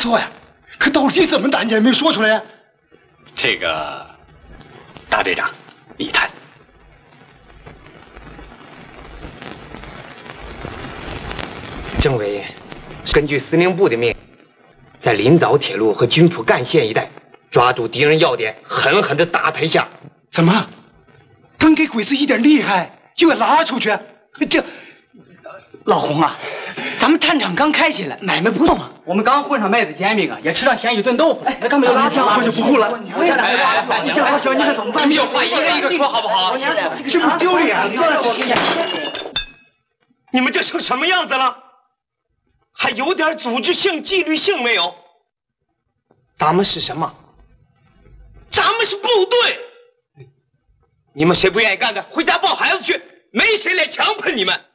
错呀，可到底怎么打你也没说出来呀。 这个，大队长，你谈。 政委根据司令部的命令，在临枣铁路和军浦干线一带抓住敌人要点，狠狠地打他一下。 怎么？刚给鬼子一点厉害，就要拉出去？这， 老洪啊，咱们探场刚开起来，买卖不动啊。我们刚混上麦子煎饼啊，也吃上咸鱼炖豆腐。哎，干嘛要拉枪？ 我就不顾了。 你小小，你可怎么办？ 你们有话一个一个说好不好？ 这不丢脸吗？ 你们这成什么样子了？还有点组织性、纪律性没有？咱们是什么？咱们是部队。你们谁不愿意干的，回家抱孩子去，没谁来强迫你们。